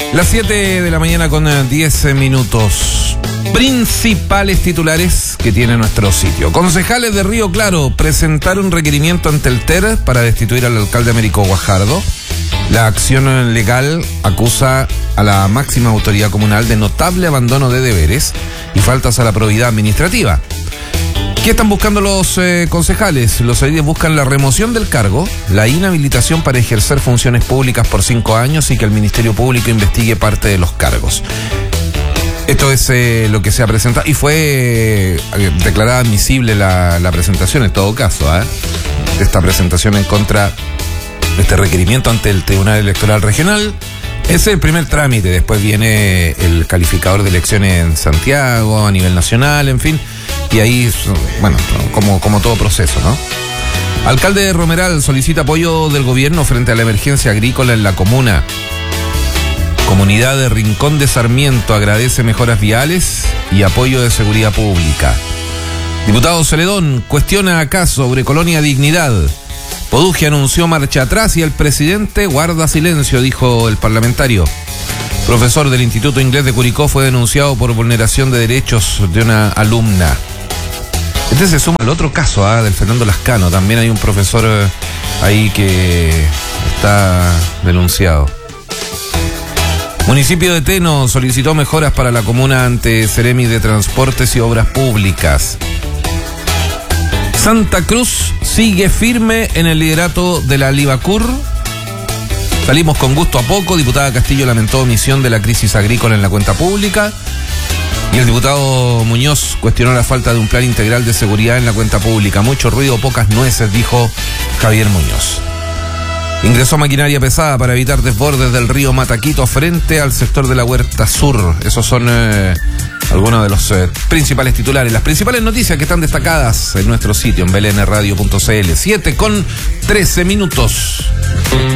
Las 7 de la mañana con 10 minutos. Principales titulares que tiene nuestro sitio. Concejales de Río Claro presentaron requerimiento ante el TER para destituir al alcalde Américo Guajardo. La acción legal acusa a la máxima autoridad comunal de notable abandono de deberes y faltas a la probidad administrativa. ¿Qué están buscando los concejales? Los ediles buscan la remoción del cargo, la inhabilitación para ejercer funciones públicas por 5 años y que el Ministerio Público investigue parte de los cargos. Esto es lo que se ha presentado y fue declarada admisible la presentación en todo caso, de esta presentación en contra de este requerimiento ante el Tribunal Electoral Regional. Ese es el primer trámite, después viene el calificador de elecciones en Santiago, a nivel nacional, en fin, y ahí, bueno, como todo proceso, ¿no? Alcalde de Romeral solicita apoyo del gobierno frente a la emergencia agrícola en la comuna. Comunidad de Rincón de Sarmiento agradece mejoras viales y apoyo de seguridad pública. Diputado Celedón cuestiona acá sobre Colonia Dignidad. Poduge anunció marcha atrás y el presidente guarda silencio, dijo el parlamentario. Profesor del Instituto Inglés de Curicó fue denunciado por vulneración de derechos de una alumna. Este se suma al otro caso, del Fernando Lascano. También hay un profesor ahí que está denunciado. Municipio de Teno solicitó mejoras para la comuna ante Seremi de Transportes y Obras Públicas. Santa Cruz sigue firme en el liderato de la Livacur. Salimos con gusto a poco. Diputada Castillo lamentó omisión de la crisis agrícola en la cuenta pública. Y el diputado Muñoz cuestionó la falta de un plan integral de seguridad en la cuenta pública. Mucho ruido, pocas nueces, dijo Javier Muñoz. Ingresó maquinaria pesada para evitar desbordes del río Mataquito frente al sector de la Huerta Sur. Esos son algunos de los principales titulares, las principales noticias que están destacadas en nuestro sitio en blnradio.cl. 7:13 minutos.